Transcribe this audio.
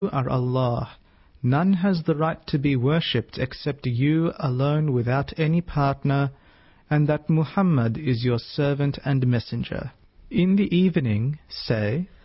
are Allah. None has the right to be worshipped except you alone without any partner, and that Muhammad is your servant and messenger. In the evening, say,